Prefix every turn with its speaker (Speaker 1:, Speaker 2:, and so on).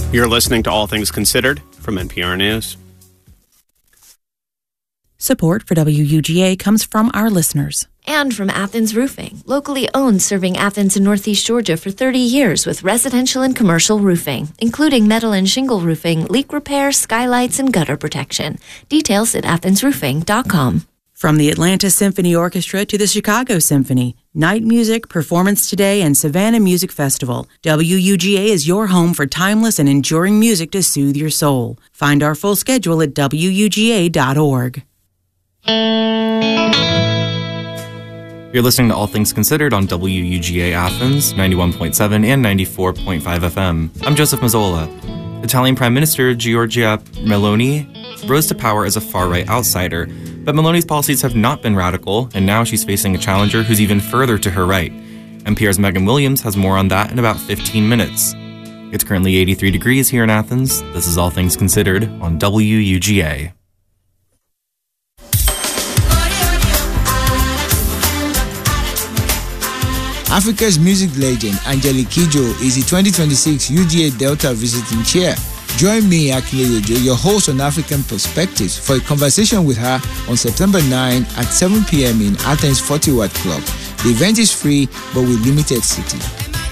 Speaker 1: You're listening to All Things Considered from NPR News.
Speaker 2: Support for WUGA comes from our listeners.
Speaker 3: And from Athens Roofing, locally owned, serving Athens and Northeast Georgia for 30 years with residential and commercial roofing, including metal and shingle roofing, leak repair, skylights, and gutter protection. Details at athensroofing.com.
Speaker 2: From the Atlanta Symphony Orchestra to the Chicago Symphony, night music, performance today, and Savannah Music Festival, WUGA is your home for timeless and enduring music to soothe your soul. Find our full schedule at WUGA.org.
Speaker 4: You're listening to All Things Considered on WUGA Athens, 91.7 and 94.5 FM. I'm Joseph Mazzola. Italian Prime Minister Giorgia Meloni rose to power as a far-right outsider, but Meloni's policies have not been radical, and now she's facing a challenger who's even further to her right. NPR's Megan Williams has more on that in about 15 minutes. It's currently 83 degrees here in Athens. This is All Things Considered on WUGA.
Speaker 5: Africa's music legend Angelique Kidjo is the 2026 UGA Delta Visiting Chair. Join me, Akinle Yojo, your host on African Perspectives, for a conversation with her on September 9 at 7 p.m. in Athens 40 Watt Club. The event is free, but with limited seating.